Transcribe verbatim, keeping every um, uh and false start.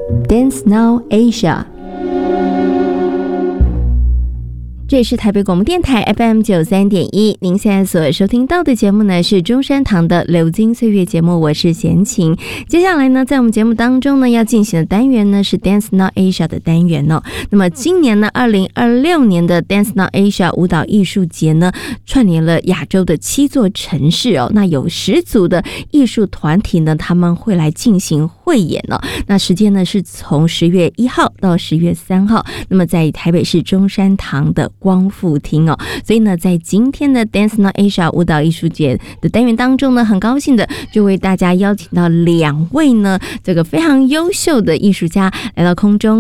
Dance Now Asia。这里是台北广播电台 F M 九十三点一，您现在所收听到的节目呢是中山堂的流金岁月节目，我是贤琴。接下来呢，在我们节目当中呢要进行的单元呢是 Dance Now Asia 的单元哦。那么今年呢，二零二六年的 Dance Now Asia 舞蹈艺术节呢，串联了亚洲的七座城市哦。那有十组的艺术团体呢，他们会来进行汇演哦。那时间呢是从十月一号到十月三号，那么在台北市中山堂的光复厅哦，所以呢，在今天的 Dance Now Asia 舞蹈艺术节的单元当中呢，很高兴的就为大家邀请到两位呢，这个非常优秀的艺术家来到空中。